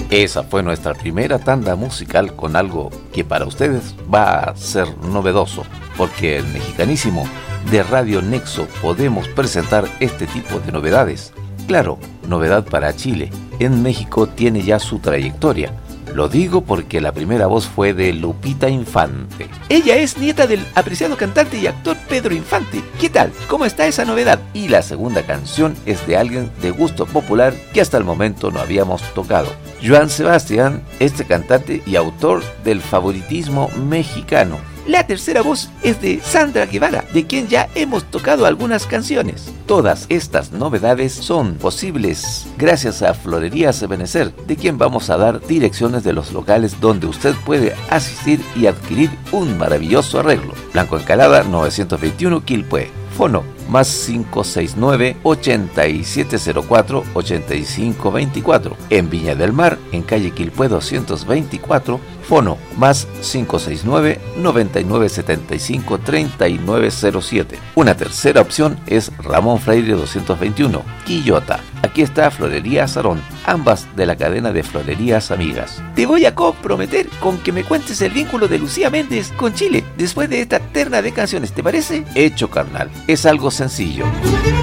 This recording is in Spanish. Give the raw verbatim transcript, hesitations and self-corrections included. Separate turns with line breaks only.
Esa fue nuestra primera tanda musical con algo que para ustedes va a ser novedoso, porque en Mexicanísimo de Radio Nexo podemos presentar este tipo de novedades. Claro, novedad para Chile. En México tiene ya su trayectoria. Lo digo porque la primera voz fue de Lupita Infante.
Ella es nieta del apreciado cantante y actor Pedro Infante. ¿Qué tal? ¿Cómo está esa novedad?
Y la segunda canción es de alguien de gusto popular que hasta el momento no habíamos tocado. Joan Sebastián, este cantante y autor del favoritismo mexicano.
La tercera voz es de Sandra Guevara, de quien ya hemos tocado algunas canciones.
Todas estas novedades son posibles gracias a Florerías Ebenecer, de quien vamos a dar direcciones de los locales donde usted puede asistir y adquirir un maravilloso arreglo. Blanco Encalada novecientos veintiuno Quilpué. Fono más cinco seis nueve, ocho siete cero cuatro, ocho cinco dos cuatro. En Viña del Mar, en calle Quilpué doscientos veinticuatro. Fono más cinco seis nueve, nueve nueve siete cinco, tres nueve cero siete. Una tercera opción es Ramón Freire doscientos veintiuno, Quillota. Aquí está Florería Sarón, ambas de la cadena de Florerías Amigas.
Te voy a comprometer con que me cuentes el vínculo de Lucía Méndez con Chile después de esta terna de canciones, ¿te parece?
Hecho, carnal. Es algo sencillo.